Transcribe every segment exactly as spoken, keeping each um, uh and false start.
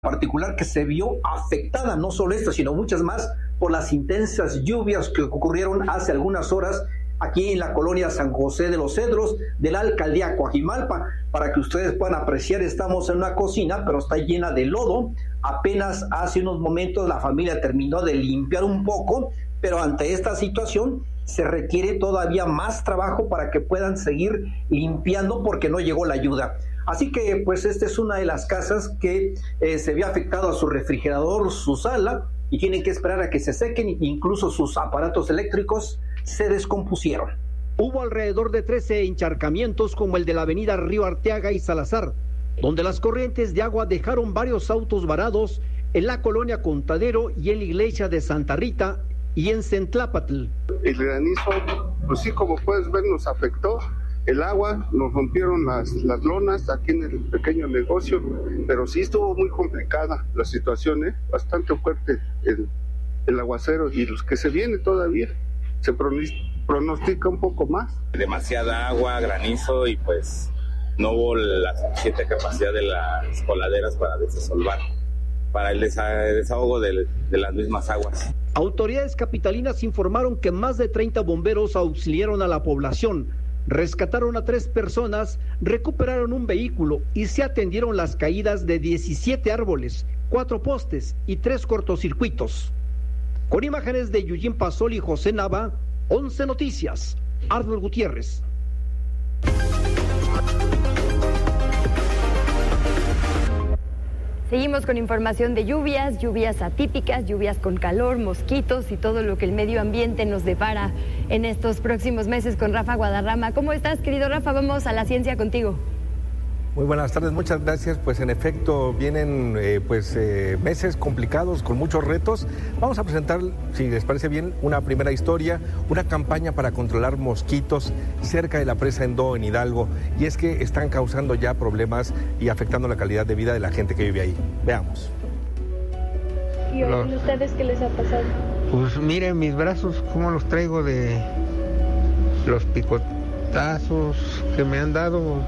particular que se vio afectada, no solo esta, sino muchas más, por las intensas lluvias que ocurrieron hace algunas horas aquí en la colonia San José de los Cedros de la alcaldía Coajimalpa. Para que ustedes puedan apreciar, estamos en una cocina, pero está llena de lodo. Apenas hace unos momentos la familia terminó de limpiar un poco, pero ante esta situación se requiere todavía más trabajo para que puedan seguir limpiando porque no llegó la ayuda. Así que pues esta es una de las casas que eh, se vio afectado a su refrigerador, su sala, y tienen que esperar a que se sequen, incluso sus aparatos eléctricos se descompusieron. Hubo alrededor de trece encharcamientos como el de la avenida Río Arteaga y Salazar, donde las corrientes de agua dejaron varios autos varados en la colonia Contadero y en la iglesia de Santa Rita y en Centlápatl. El granizo, pues sí, como puedes ver, nos afectó. El agua, nos rompieron las, las lonas aquí en el pequeño negocio, pero sí estuvo muy complicada la situación, ¿eh? Bastante fuerte el, el aguacero y los que se vienen todavía. Se pronostica un poco más. Demasiada agua, granizo y pues no hubo la suficiente capacidad de las coladeras para desasolvar, para el desahogo de, de las mismas aguas. Autoridades capitalinas informaron que más de treinta bomberos auxiliaron a la población, rescataron a tres personas, recuperaron un vehículo y se atendieron las caídas de diecisiete árboles, cuatro postes y tres cortocircuitos. Con imágenes de Yujin Pasol y José Nava, once Noticias, Arnold Gutiérrez. Seguimos con información de lluvias, lluvias atípicas, lluvias con calor, mosquitos y todo lo que el medio ambiente nos depara en estos próximos meses con Rafa Guadarrama. ¿Cómo estás, querido Rafa? Vamos a la ciencia contigo. Muy buenas tardes, muchas gracias. Pues en efecto vienen eh, pues eh, meses complicados con muchos retos. Vamos a presentar, si les parece bien, una primera historia, una campaña para controlar mosquitos cerca de la presa Endó en Hidalgo. Y es que están causando ya problemas y afectando la calidad de vida de la gente que vive ahí. Veamos. ¿Y a ustedes qué les ha pasado? Pues miren mis brazos, cómo los traigo de los picotazos que me han dado.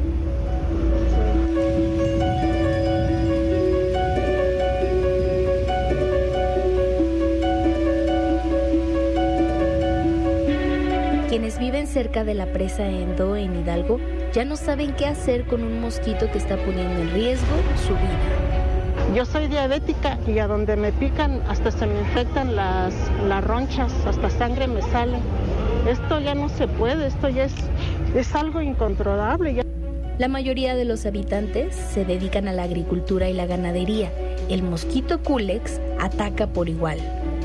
Quienes viven cerca de la presa Endó en Hidalgo ya no saben qué hacer con un mosquito que está poniendo en riesgo su vida. Yo soy diabética y a donde me pican hasta se me infectan las, las ronchas, hasta sangre me sale. Esto ya no se puede, esto ya es, es algo incontrolable. Ya. La mayoría de los habitantes se dedican a la agricultura y la ganadería. El mosquito Culex ataca por igual.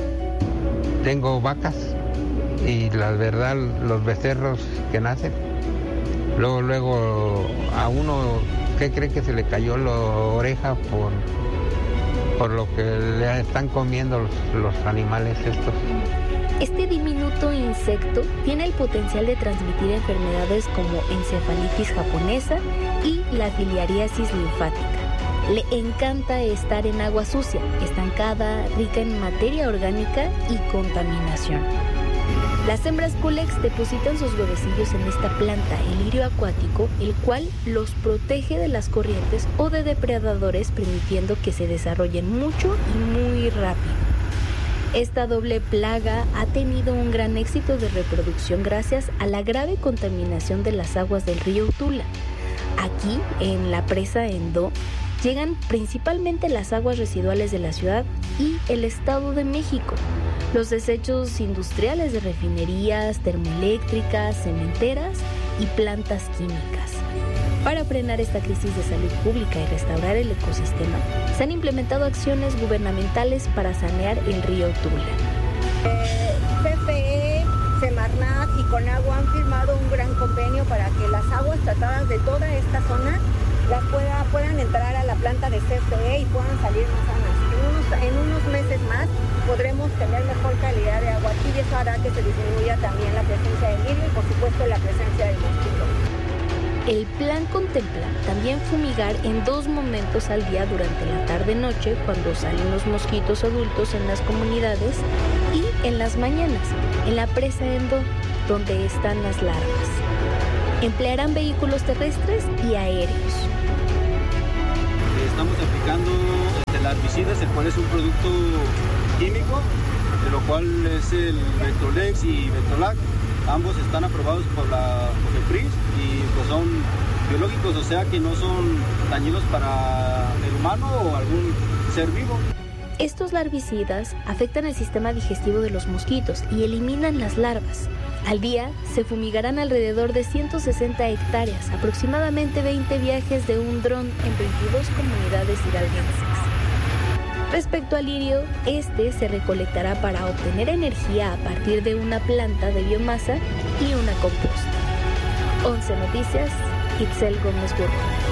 Tengo vacas. Y la verdad, los becerros que nacen, luego, luego a uno, ¿qué cree que se le cayó la oreja por, por lo que le están comiendo los, los animales estos? Este diminuto insecto tiene el potencial de transmitir enfermedades como encefalitis japonesa y la filariasis linfática. Le encanta estar en agua sucia, estancada, rica en materia orgánica y contaminación. Las hembras Culex depositan sus huevecillos en esta planta, el lirio acuático, el cual los protege de las corrientes o de depredadores, permitiendo que se desarrollen mucho y muy rápido. Esta doble plaga ha tenido un gran éxito de reproducción gracias a la grave contaminación de las aguas del río Tula. Aquí, en la presa Endó, llegan principalmente las aguas residuales de la ciudad y el Estado de México, los desechos industriales de refinerías, termoeléctricas, cementeras y plantas químicas. Para frenar esta crisis de salud pública y restaurar el ecosistema, se han implementado acciones gubernamentales para sanear el río Tula. C F E, Semarnat y Conagua han firmado un gran convenio para que las aguas tratadas de toda esta zona las pueda, puedan entrar a la planta de C F E y puedan salir más sanas. En unos, en unos meses más podremos tener mejor calidad de agua aquí y eso hará que se disminuya también la presencia del lirio y por supuesto la presencia del mosquito. El plan contempla también fumigar en dos momentos al día durante la tarde-noche, cuando salen los mosquitos adultos en las comunidades, y en las mañanas, en la presa Endó, donde están las larvas. Emplearán vehículos terrestres y aéreos. Estamos aplicando herbicidas, el cual es un producto químico, de lo cual es el Vectrolex y Vectrolac. Ambos están aprobados por la COFEPRIS y pues son biológicos, o sea que no son dañinos para el humano o algún ser vivo. Estos larvicidas afectan el sistema digestivo de los mosquitos y eliminan las larvas. Al día se fumigarán alrededor de ciento sesenta hectáreas, aproximadamente veinte viajes de un dron en veintidós comunidades hidalguenses. Respecto al lirio, este se recolectará para obtener energía a partir de una planta de biomasa y una composta. once Noticias, Itzel Gómez Burgo.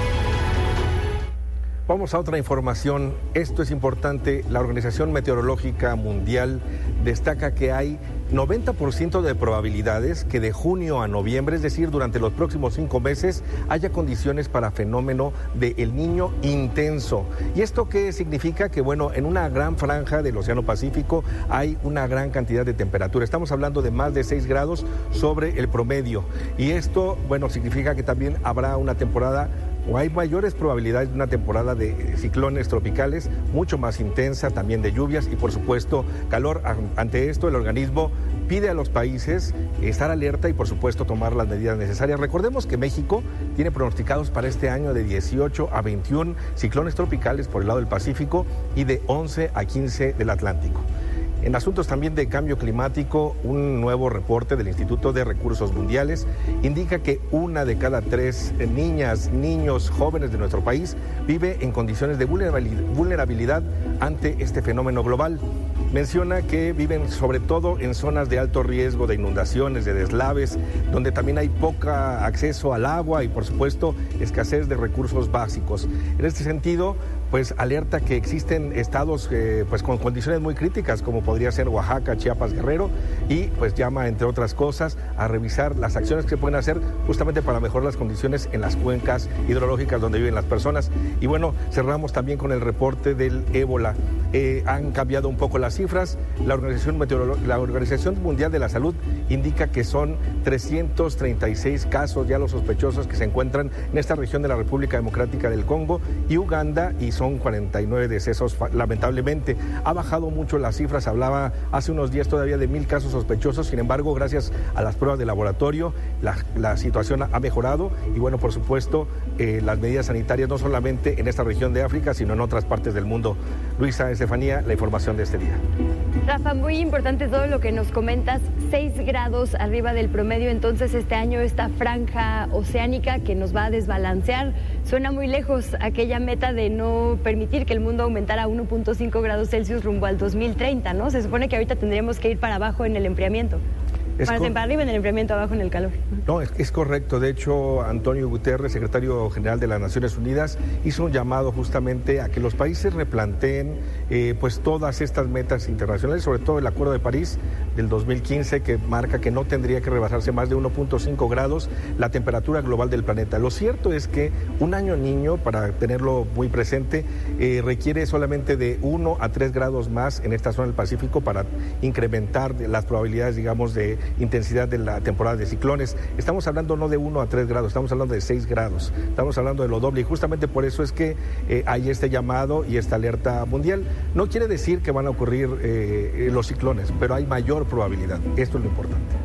Vamos a otra información. Esto es importante. La Organización Meteorológica Mundial destaca que hay noventa por ciento de probabilidades que de junio a noviembre, es decir, durante los próximos cinco meses, haya condiciones para fenómeno de El Niño intenso. ¿Y esto qué significa? Que, bueno, en una gran franja del Océano Pacífico hay una gran cantidad de temperatura. Estamos hablando de más de seis grados sobre el promedio. Y esto, bueno, significa que también habrá una temporada o hay mayores probabilidades de una temporada de ciclones tropicales mucho más intensa, también de lluvias y por supuesto calor. Ante esto el organismo pide a los países estar alerta y por supuesto tomar las medidas necesarias. Recordemos que México tiene pronosticados para este año de dieciocho a veintiún ciclones tropicales por el lado del Pacífico y de once a quince del Atlántico. En asuntos también de cambio climático, un nuevo reporte del Instituto de Recursos Mundiales indica que una de cada tres niñas, niños, jóvenes de nuestro país vive en condiciones de vulnerabilidad ante este fenómeno global. Menciona que viven sobre todo en zonas de alto riesgo de inundaciones, de deslaves, donde también hay poco acceso al agua y por supuesto escasez de recursos básicos. En este sentido, pues alerta que existen estados eh, pues con condiciones muy críticas, como podría ser Oaxaca, Chiapas, Guerrero, y pues llama, entre otras cosas, a revisar las acciones que se pueden hacer justamente para mejorar las condiciones en las cuencas hidrológicas donde viven las personas. Y bueno, cerramos también con el reporte del ébola. Eh, han cambiado un poco las cifras. La Organización Meteorolo- la Organización Mundial de la Salud indica que son trescientos treinta y seis casos ya los sospechosos que se encuentran en esta región de la República Democrática del Congo y Uganda, y son cuarenta y nueve decesos. Lamentablemente ha bajado mucho las cifras. Hablaba hace unos días todavía de mil casos sospechosos. Sin embargo, gracias a las pruebas de laboratorio, la, la situación ha mejorado y bueno, por supuesto, eh, las medidas sanitarias no solamente en esta región de África, sino en otras partes del mundo. Luisa, Estefanía, la información de este día. Rafa, muy importante todo lo que nos comentas, seis grados arriba del promedio, entonces este año esta franja oceánica que nos va a desbalancear, suena muy lejos aquella meta de no permitir que el mundo aumentara a uno punto cinco grados Celsius rumbo al dos mil treinta, ¿no? Se supone que ahorita tendríamos que ir para abajo en el enfriamiento. Es para, para arriba en el enfriamiento, abajo en el calor. No, es, es correcto. De hecho, Antonio Guterres, secretario general de las Naciones Unidas, hizo un llamado justamente a que los países replanteen eh, pues todas estas metas internacionales, sobre todo el Acuerdo de París del dos mil quince, que marca que no tendría que rebasarse más de uno punto cinco grados la temperatura global del planeta. Lo cierto es que un año niño, para tenerlo muy presente, eh, requiere solamente de uno a tres grados más en esta zona del Pacífico para incrementar las probabilidades, digamos, de intensidad de la temporada de ciclones. Estamos hablando no de uno a tres grados, estamos hablando de seis grados, estamos hablando de lo doble y justamente por eso es que eh, hay este llamado y esta alerta mundial. No quiere decir que van a ocurrir eh, los ciclones, pero hay mayor probabilidad. Esto es lo importante.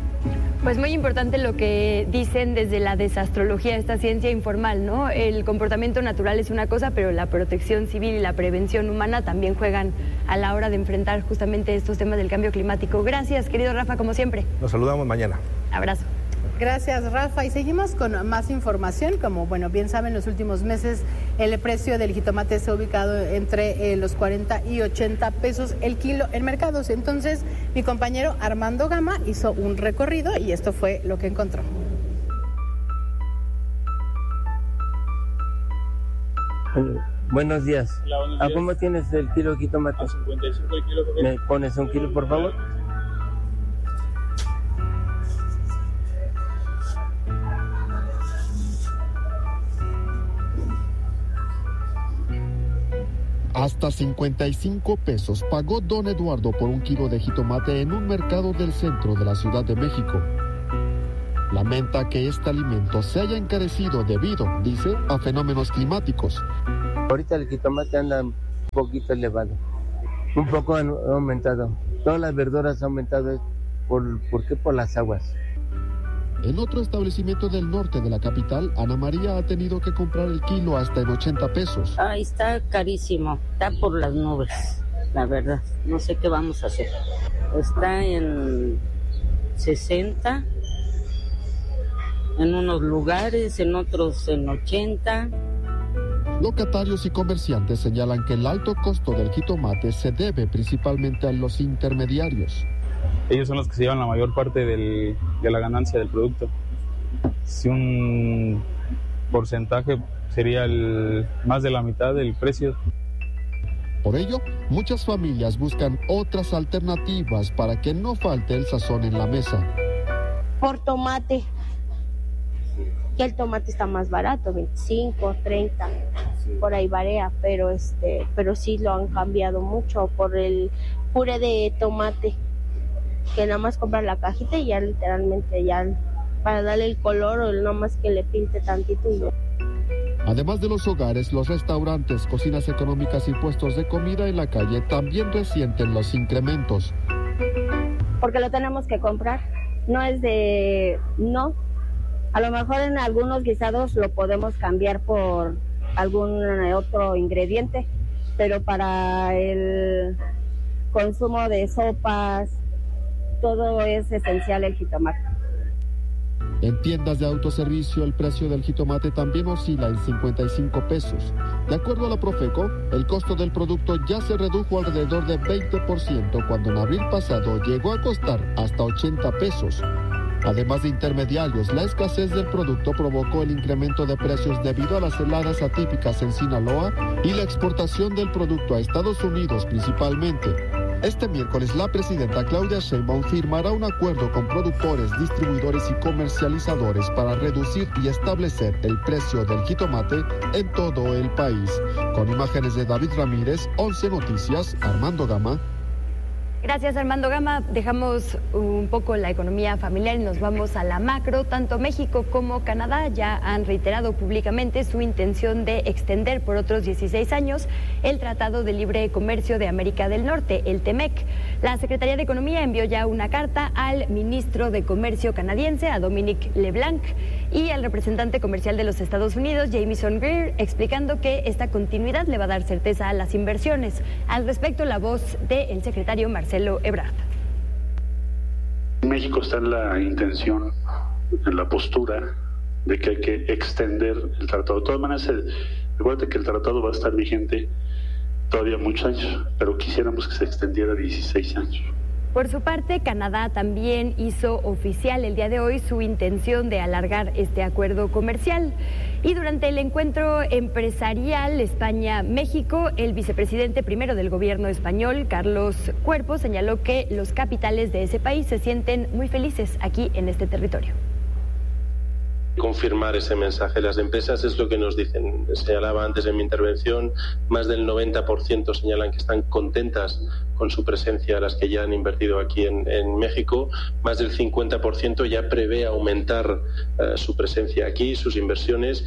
Pues muy importante lo que dicen desde la desastrología, esta ciencia informal, ¿no? El comportamiento natural es una cosa, pero la protección civil y la prevención humana también juegan a la hora de enfrentar justamente estos temas del cambio climático. Gracias, querido Rafa, como siempre. Nos saludamos mañana. Abrazo. Gracias, Rafa. Y seguimos con más información. Como, bueno, bien saben, los últimos meses el precio del jitomate se ha ubicado entre eh, los cuarenta y ochenta pesos el kilo en mercados. Entonces, mi compañero Armando Gama hizo un recorrido y esto fue lo que encontró. Buenos días. Hola, buenos días. ¿A cómo tienes el kilo de jitomate? A cincuenta y cinco el kilo. ¿Me pones un kilo, por favor? Hasta cincuenta y cinco pesos pagó don Eduardo por un kilo de jitomate en un mercado del centro de la Ciudad de México. Lamenta que este alimento se haya encarecido debido, dice, a fenómenos climáticos. Ahorita el jitomate anda Un poquito elevado, un poco han aumentado. Todas las verduras han aumentado. ¿Por, ¿por qué? Por las aguas. En otro establecimiento del norte de la capital, Ana María ha tenido que comprar el kilo hasta en ochenta pesos. Ay, está carísimo, está por las nubes, la verdad. No sé qué vamos a hacer. Está en sesenta, en unos lugares, en otros en ochenta. Locatarios y comerciantes señalan que el alto costo del jitomate se debe principalmente a los intermediarios. Ellos son los que se llevan la mayor parte del, de la ganancia del producto. Si un porcentaje sería el, más de la mitad del precio. Por ello, muchas familias buscan otras alternativas para que no falte el sazón en la mesa. Por tomate, que el tomate está más barato, veinticinco, treinta, por ahí varía, pero este, pero sí lo han cambiado mucho por el puré de tomate, que nada más compran la cajita y ya literalmente ya para darle el color o nada más que le pinte tantito y no. Además de los hogares, los restaurantes, cocinas económicas y puestos de comida en la calle también resienten los incrementos. Porque lo tenemos que comprar, no es de... no, a lo mejor en algunos guisados lo podemos cambiar por algún otro ingrediente, pero para el consumo de sopas, todo es esencial el jitomate. En tiendas de autoservicio el precio del jitomate también oscila en cincuenta y cinco pesos. De acuerdo a la Profeco, el costo del producto ya se redujo alrededor de veinte por ciento cuando en abril pasado llegó a costar hasta ochenta pesos. Además de intermediarios, la escasez del producto provocó el incremento de precios debido a las heladas atípicas en Sinaloa y la exportación del producto a Estados Unidos principalmente. Este miércoles la presidenta Claudia Sheinbaum firmará un acuerdo con productores, distribuidores y comercializadores para reducir y establecer el precio del jitomate en todo el país. Con imágenes de David Ramírez, once Noticias, Armando Gama. Gracias, Armando Gama. Dejamos un poco la economía familiar y nos vamos a la macro. Tanto México como Canadá ya han reiterado públicamente su intención de extender por otros dieciséis años el Tratado de Libre Comercio de América del Norte, el TEMEC. La Secretaría de Economía envió ya una carta al ministro de Comercio canadiense, a Dominic LeBlanc, y al representante comercial de los Estados Unidos, Jamieson Greer, explicando que esta continuidad le va a dar certeza a las inversiones. Al respecto, la voz del secretario Marcelo Ebrard. México está en la intención, en la postura de que hay que extender el tratado. De todas maneras, recuerda que el tratado va a estar vigente todavía muchos años, pero quisiéramos que se extendiera a dieciséis años. Por su parte, Canadá también hizo oficial el día de hoy su intención de alargar este acuerdo comercial. Y durante el encuentro empresarial España-México, el vicepresidente primero del gobierno español, Carlos Cuerpo, señaló que los capitales de ese país se sienten muy felices aquí en este territorio. Confirmar ese mensaje. Las empresas es lo que nos dicen. Señalaba antes en mi intervención, más del noventa por ciento señalan que están contentas con su presencia, las que ya han invertido aquí en, en México. Más del cincuenta por ciento ya prevé aumentar uh, su presencia aquí, sus inversiones.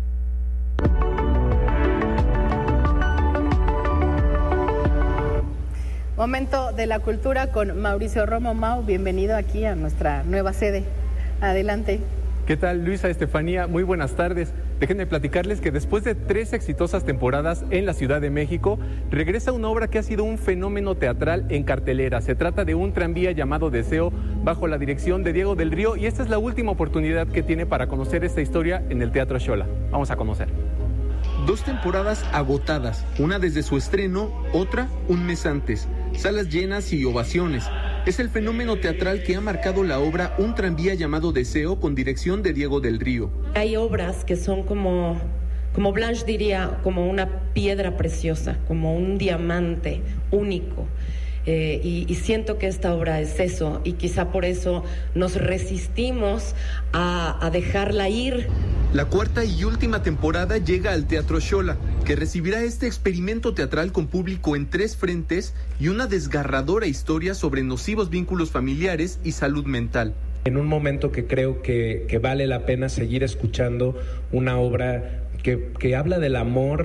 Momento de la cultura con Mauricio Romo. Mau, bienvenido aquí a nuestra nueva sede. Adelante. ¿Qué tal, Luisa, Estefanía? Muy buenas tardes. Déjenme platicarles que después de tres exitosas temporadas en la Ciudad de México, regresa una obra que ha sido un fenómeno teatral en cartelera. Se trata de un tranvía llamado Deseo, bajo la dirección de Diego del Río, y esta es la última oportunidad que tiene para conocer esta historia en el Teatro Xola. Vamos a conocer. Dos temporadas agotadas, una desde su estreno, otra un mes antes. Salas llenas y ovaciones. Es el fenómeno teatral que ha marcado la obra Un tranvía llamado Deseo, con dirección de Diego del Río. Hay obras que son como, como Blanche diría, como una piedra preciosa, como un diamante único. Eh, y, y siento que esta obra es eso, y quizá por eso nos resistimos a, a dejarla ir. La cuarta y última temporada llega al Teatro Xola, que recibirá este experimento teatral con público en tres frentes y una desgarradora historia sobre nocivos vínculos familiares y salud mental. En un momento que creo que, que vale la pena seguir escuchando una obra que, que habla del amor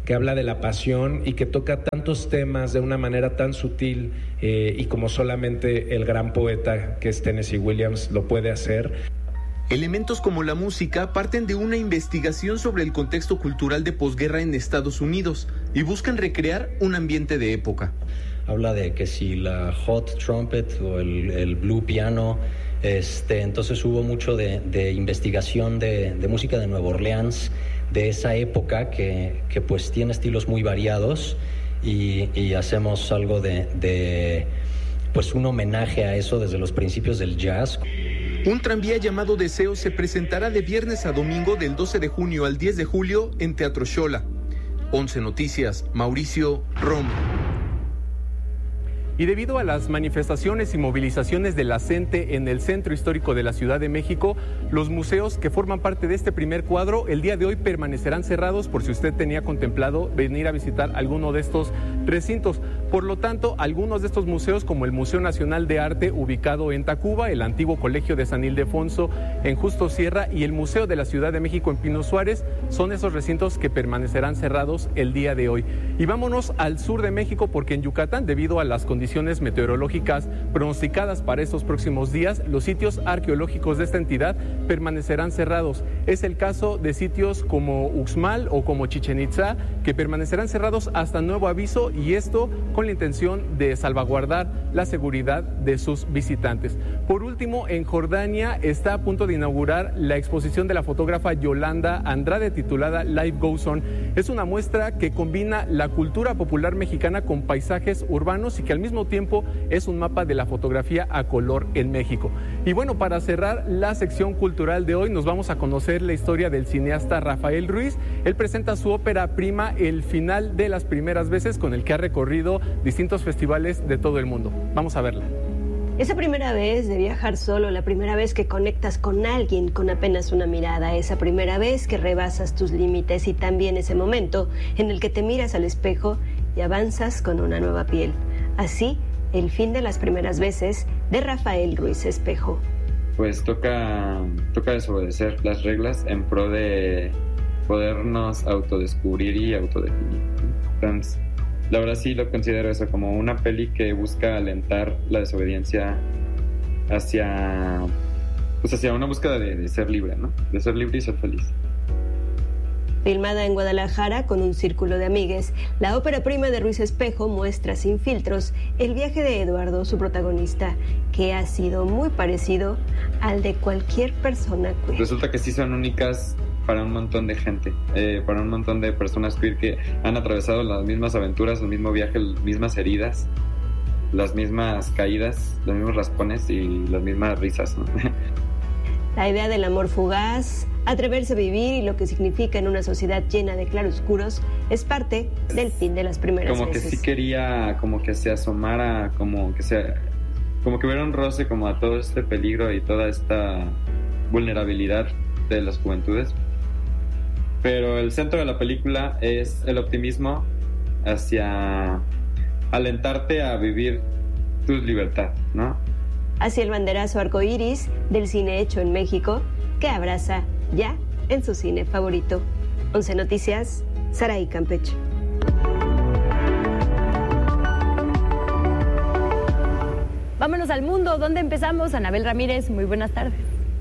que habla de la pasión y que toca tantos temas de una manera tan sutil eh, y como solamente el gran poeta que es Tennessee Williams lo puede hacer. Elementos como la música parten de una investigación sobre el contexto cultural de posguerra en Estados Unidos y buscan recrear un ambiente de época. Habla de que si la hot trumpet o el, el blue piano, este, entonces hubo mucho de, de investigación de, de música de Nueva Orleans, de esa época que, que pues tiene estilos muy variados y, y hacemos algo de, de pues un homenaje a eso desde los principios del jazz. Un tranvía llamado Deseo se presentará de viernes a domingo del doce de junio al diez de julio en Teatro Xola. once Noticias, Mauricio Romo. Y debido a las manifestaciones y movilizaciones de la CENTE en el centro histórico de la Ciudad de México, los museos que forman parte de este primer cuadro el día de hoy permanecerán cerrados por si usted tenía contemplado venir a visitar alguno de estos recintos. Por lo tanto, algunos de estos museos, como el Museo Nacional de Arte ubicado en Tacuba, el antiguo Colegio de San Ildefonso en Justo Sierra y el Museo de la Ciudad de México en Pino Suárez, son esos recintos que permanecerán cerrados el día de hoy. Y vámonos al sur de México porque en Yucatán, debido a las condiciones condiciones meteorológicas pronosticadas para estos próximos días, los sitios arqueológicos de esta entidad permanecerán cerrados. Es el caso de sitios como Uxmal o como Chichén Itzá, que permanecerán cerrados hasta nuevo aviso, y esto con la intención de salvaguardar la seguridad de sus visitantes. Por último, en Jordania está a punto de inaugurar la exposición de la fotógrafa Yolanda Andrade titulada Life Goes On. Es una muestra que combina la cultura popular mexicana con paisajes urbanos y que al mismo tiempo es un mapa de la fotografía a color en México. Y bueno, para cerrar la sección cultural de hoy, nos vamos a conocer la historia del cineasta Rafael Ruiz. Él presenta su ópera prima El final de las primeras veces, con el que ha recorrido distintos festivales de todo el mundo. Vamos a verla. Esa primera vez de viajar solo, la primera vez que conectas con alguien con apenas una mirada, esa primera vez que rebasas tus límites, y también ese momento en el que te miras al espejo y avanzas con una nueva piel. Así, el fin de las primeras veces de Rafael Ruiz Espejo. Pues toca, toca desobedecer las reglas en pro de podernos autodescubrir y autodefinir. Entonces, la verdad sí lo considero eso como una peli que busca alentar la desobediencia hacia, pues hacia una búsqueda de, de ser libre, ¿no? De ser libre y ser feliz. Filmada en Guadalajara con un círculo de amigues, la ópera prima de Ruiz Espejo muestra sin filtros el viaje de Eduardo, su protagonista, que ha sido muy parecido al de cualquier persona queer. Resulta que sí son únicas para un montón de gente, eh, para un montón de personas queer que han atravesado las mismas aventuras, el mismo viaje, las mismas heridas, las mismas caídas, los mismos raspones y las mismas risas, ¿no? La idea del amor fugaz, atreverse a vivir y lo que significa en una sociedad llena de claroscuros es parte del fin de las primeras como veces. Como que sí quería, como que se asomara, como que se, como que hubiera un roce como a todo este peligro y toda esta vulnerabilidad de las juventudes. Pero el centro de la película es el optimismo hacia alentarte a vivir tu libertad, ¿no? Hacia el banderazo arcoíris del cine hecho en México, que abraza ya en su cine favorito. once Noticias, Saraí Campeche. Vámonos al mundo, ¿dónde empezamos? Anabel Ramírez, muy buenas tardes.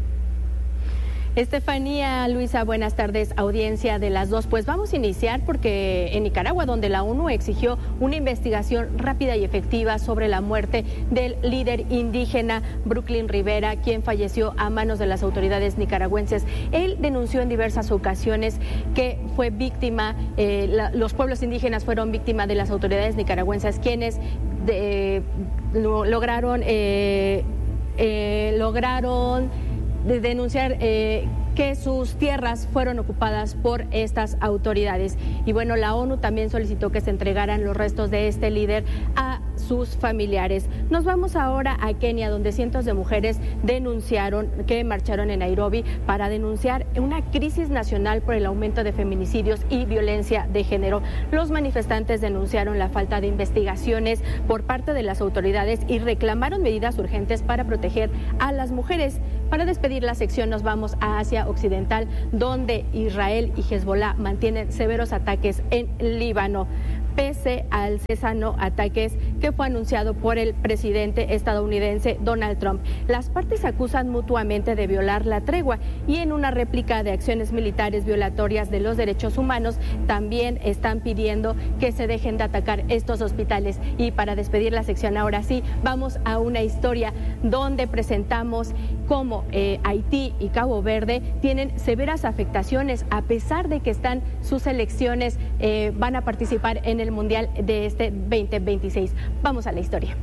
Estefanía, Luisa, buenas tardes, audiencia de las dos. Pues vamos a iniciar porque en Nicaragua, donde la ONU exigió una investigación rápida y efectiva sobre la muerte del líder indígena Brooklyn Rivera, quien falleció a manos de las autoridades nicaragüenses. Él denunció en diversas ocasiones que fue víctima, eh, la, los pueblos indígenas fueron víctimas de las autoridades nicaragüenses, quienes de, lo, lograron, eh, eh, lograron de denunciar eh, que sus tierras fueron ocupadas por estas autoridades. Y bueno, la ONU también solicitó que se entregaran los restos de este líder a sus familiares. Nos vamos ahora a Kenia, donde cientos de mujeres denunciaron, que marcharon en Nairobi para denunciar una crisis nacional por el aumento de feminicidios y violencia de género. Los manifestantes denunciaron la falta de investigaciones por parte de las autoridades y reclamaron medidas urgentes para proteger a las mujeres. Para despedir la sección nos vamos a Asia Occidental, donde Israel y Hezbollah mantienen severos ataques en Líbano, pese al cesano ataques que fue anunciado por el presidente estadounidense Donald Trump. Las partes acusan mutuamente de violar la tregua y en una réplica de acciones militares violatorias de los derechos humanos también están pidiendo que se dejen de atacar estos hospitales. Y para despedir la sección ahora sí, vamos a una historia donde presentamos cómo eh, Haití y Cabo Verde tienen severas afectaciones a pesar de que están sus selecciones, eh, van a participar en el Mundial de este veinte veintiséis. Vamos a la historia.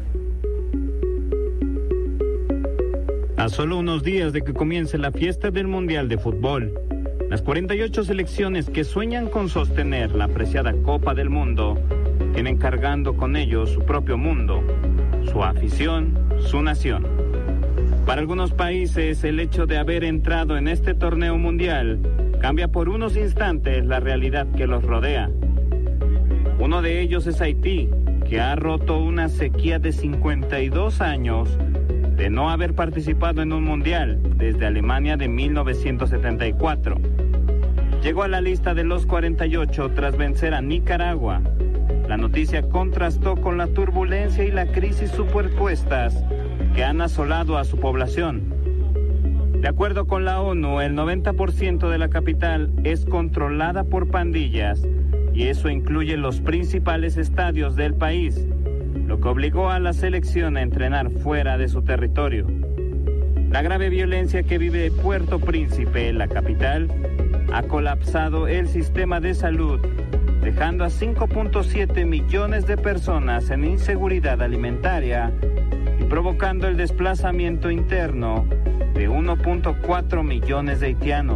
A solo unos días de que comience la fiesta del Mundial de Fútbol, las cuarenta y ocho selecciones que sueñan con sostener la apreciada Copa del Mundo tienen cargando con ellos su propio mundo, su afición, su nación. Para algunos países, el hecho de haber entrado en este torneo mundial cambia por unos instantes la realidad que los rodea. Uno de ellos es Haití, que ha roto una sequía de cincuenta y dos años de no haber participado en un mundial desde Alemania de mil novecientos setenta y cuatro. Llegó a la lista de los cuarenta y ocho tras vencer a Nicaragua. La noticia contrastó con la turbulencia y la crisis superpuestas que han asolado a su población. De acuerdo con la ONU, el noventa por ciento de la capital es controlada por pandillas y eso incluye los principales estadios del país, lo que obligó a la selección a entrenar fuera de su territorio. La grave violencia que vive Puerto Príncipe, la capital, ha colapsado el sistema de salud, dejando a cinco punto siete millones de personas en inseguridad alimentaria y provocando el desplazamiento interno de uno punto cuatro millones de haitianos.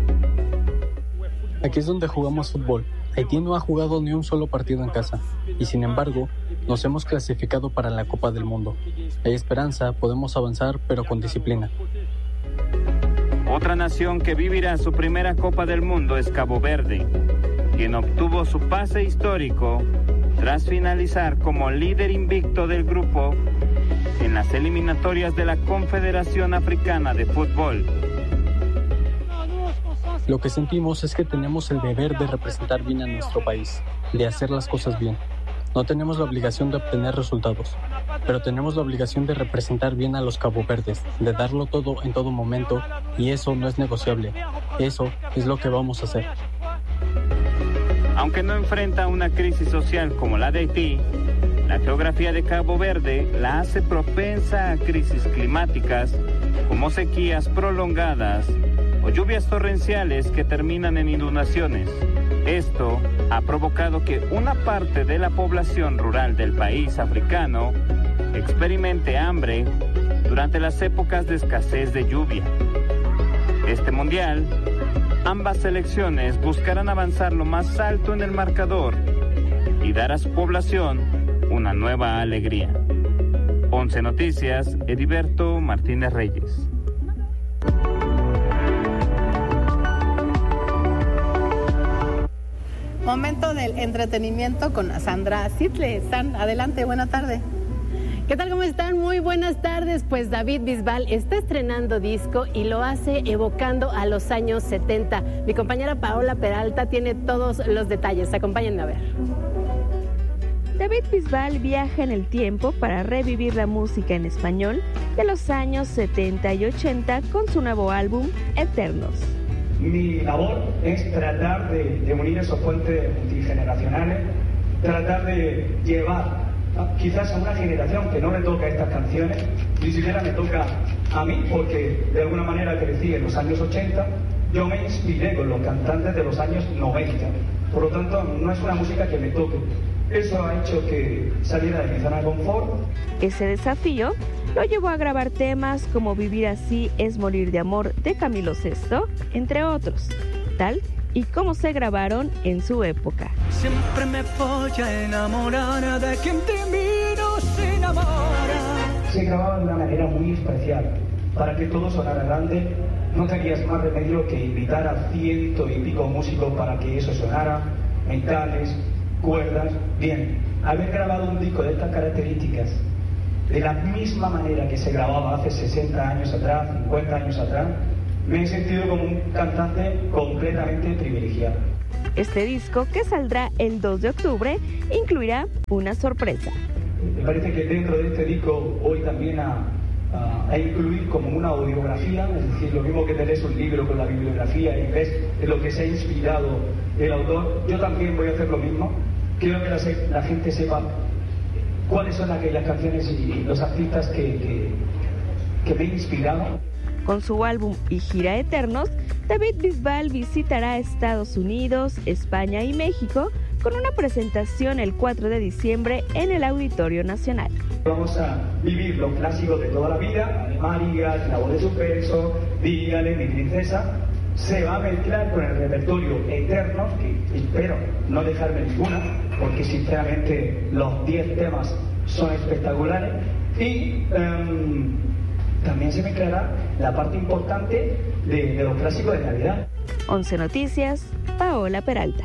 Aquí es donde jugamos fútbol. Haití no ha jugado ni un solo partido en casa y sin embargo nos hemos clasificado para la Copa del Mundo. Hay esperanza, podemos avanzar, pero con disciplina. Otra nación que vivirá su primera Copa del Mundo es Cabo Verde, quien obtuvo su pase histórico tras finalizar como líder invicto del grupo en las eliminatorias de la Confederación Africana de Fútbol. Lo que sentimos es que tenemos el deber de representar bien a nuestro país, de hacer las cosas bien. No tenemos la obligación de obtener resultados, pero tenemos la obligación de representar bien a los caboverdes, de darlo todo en todo momento, y eso no es negociable. Eso es lo que vamos a hacer. Aunque no enfrenta una crisis social como la de Haití, la geografía de Cabo Verde la hace propensa a crisis climáticas como sequías prolongadas o lluvias torrenciales que terminan en inundaciones. Esto ha provocado que una parte de la población rural del país africano experimente hambre durante las épocas de escasez de lluvia. Este mundial, ambas selecciones buscarán avanzar lo más alto en el marcador y dar a su población una nueva alegría. Once Noticias, Ediberto Martínez Reyes. Momento del entretenimiento con Sandra Sitle. San, adelante, buena tarde. ¿Qué tal? ¿Cómo están? Muy buenas tardes. Pues David Bisbal está estrenando disco y lo hace evocando a los años setenta. Mi compañera Paola Peralta tiene todos los detalles. Acompáñenme a ver. David Bisbal viaja en el tiempo para revivir la música en español de los años setenta y ochenta con su nuevo álbum, Eternos. Mi labor es tratar de, de unir esos puentes multigeneracionales, tratar de llevar quizás a una generación que no le toca estas canciones, ni siquiera me toca a mí, porque de alguna manera crecí en los años ochenta, yo me inspiré con los cantantes de los años noventa, por lo tanto no es una música que me toque. Eso ha hecho que saliera de mi zona de confort. Ese desafío lo llevó a grabar temas como Vivir así es morir de amor de Camilo Sesto, entre otros, tal y como se grabaron en su época. Siempre me voy a enamorar de quien te miro se enamora. Se grababa de una manera muy especial. Para que todo sonara grande, no tenías más remedio que invitar a ciento y pico músicos para que eso sonara, metales, cuerdas. Bien, haber grabado un disco de estas características de la misma manera que se grababa hace sesenta años atrás, cincuenta años atrás, me he sentido como un cantante completamente privilegiado. Este disco, que saldrá el dos de octubre, incluirá una sorpresa. Me parece que dentro de este disco voy también a, a, a incluir como una audiografía, es decir, lo mismo que te lees un libro con la bibliografía y ves de lo que se ha inspirado el autor, yo también voy a hacer lo mismo. Quiero que la, la gente sepa cuáles son aquellas canciones y los artistas que, que, que me han inspirado. Con su álbum y gira Eternos, David Bisbal visitará Estados Unidos, España y México con una presentación el cuatro de diciembre en el Auditorio Nacional. Vamos a vivir los clásicos de toda la vida, María, La voz de suspenso, Dígale, mi princesa. Se va a mezclar con el repertorio Eternos, que espero no dejarme ninguna, porque sinceramente los diez temas son espectaculares. Y um, también se mezclará la parte importante de, de los clásicos de Navidad. once Noticias, Paola Peralta.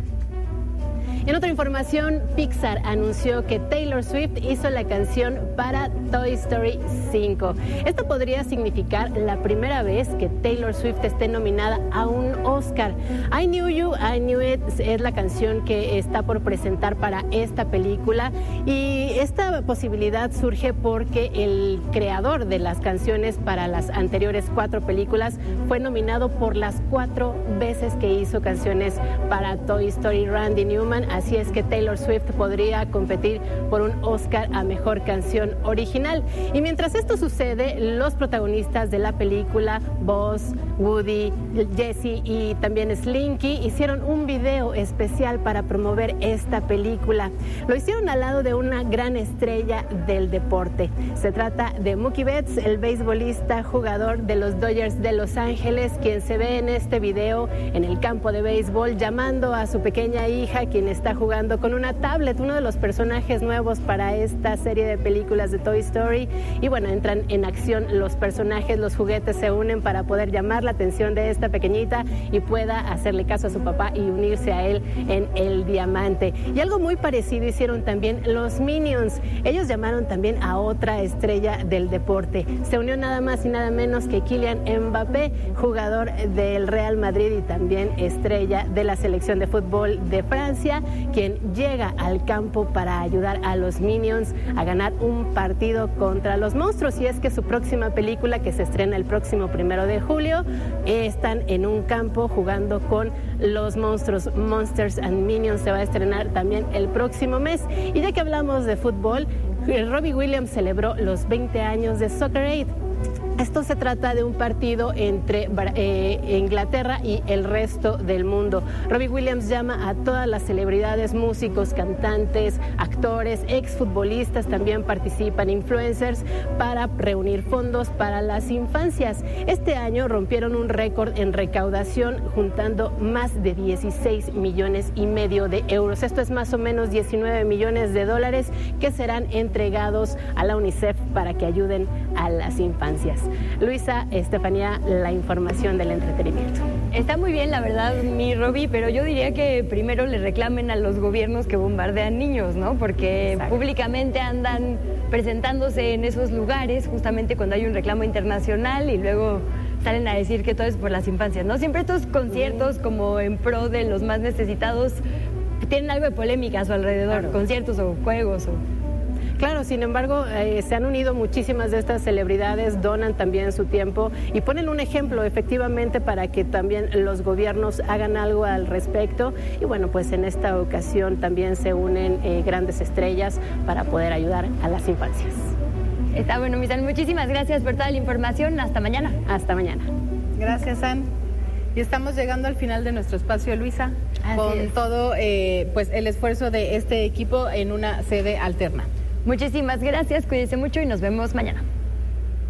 En otra información, Pixar anunció que Taylor Swift hizo la canción para Toy Story cinco. Esto podría significar la primera vez que Taylor Swift esté nominada a un Oscar. I Knew You, I Knew It es la canción que está por presentar para esta película, y esta posibilidad surge porque el creador de las canciones para las anteriores cuatro películas fue nominado por las cuatro veces que hizo canciones para Toy Story, Randy Newman. Así es que Taylor Swift podría competir por un Oscar a Mejor Canción Original. Y mientras esto sucede, los protagonistas de la película, Buzz, Woody, Jessie y también Slinky, hicieron un video especial para promover esta película. Lo hicieron al lado de una gran estrella del deporte. Se trata de Mookie Betts, el beisbolista jugador de los Dodgers de Los Ángeles, quien se ve en este video en el campo de béisbol llamando a su pequeña hija, quien está jugando con una tablet, uno de los personajes nuevos para esta serie de películas de Toy Story. Y bueno, entran en acción los personajes, los juguetes se unen para poder llamar la atención de esta pequeñita y pueda hacerle caso a su papá y unirse a él en el diamante. Y algo muy parecido hicieron también los Minions. Ellos llamaron también a otra estrella del deporte. Se unió nada más y nada menos que Kylian Mbappé, jugador del Real Madrid y también estrella de la selección de fútbol de Francia, quien llega al campo para ayudar a los Minions a ganar un partido contra los monstruos. Y es que su próxima película, que se estrena el próximo primero de julio, están en un campo jugando con los monstruos. Monsters and Minions se va a estrenar también el próximo mes. Y ya que hablamos de fútbol, Robbie Williams celebró los veinte años de Soccer Aid. Esto se trata de un partido entre eh, Inglaterra y el resto del mundo. Robbie Williams llama a todas las celebridades, músicos, cantantes, actores, exfutbolistas, también participan influencers, para reunir fondos para las infancias. Este año rompieron un récord en recaudación, juntando más de dieciséis millones y medio de euros. Esto es más o menos diecinueve millones de dólares que serán entregados a la UNICEF para que ayuden a las infancias. Luisa, Estefanía, la información del entretenimiento. Está muy bien, la verdad, mi Robbie, pero yo diría que primero le reclamen a los gobiernos que bombardean niños, ¿no? Porque Exacto. públicamente andan presentándose en esos lugares justamente cuando hay un reclamo internacional y luego salen a decir que todo es por las infancias, ¿no? Siempre estos conciertos como en pro de los más necesitados tienen algo de polémica a su alrededor, claro. conciertos o juegos o... Claro, sin embargo, eh, se han unido muchísimas de estas celebridades, donan también su tiempo y ponen un ejemplo efectivamente para que también los gobiernos hagan algo al respecto. Y bueno, pues en esta ocasión también se unen eh, grandes estrellas para poder ayudar a las infancias. Está bueno, Misal, muchísimas gracias por toda la información. Hasta mañana. Hasta mañana. Gracias, Ann. Y estamos llegando al final de nuestro espacio, Luisa, Así con es. todo eh, pues el esfuerzo de este equipo en una sede alterna. Muchísimas gracias, cuídense mucho y nos vemos mañana.